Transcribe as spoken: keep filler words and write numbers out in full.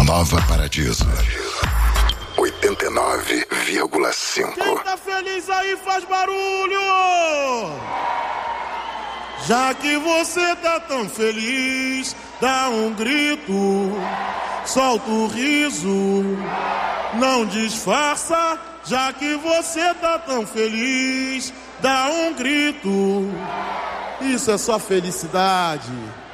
Nova Paradiso. oitenta e nove vírgula cinco. Quem tá feliz aí faz barulho! Já que você tá tão feliz, dá um grito, solta o riso, não disfarça. Já que você tá tão feliz, dá um grito, isso é só felicidade.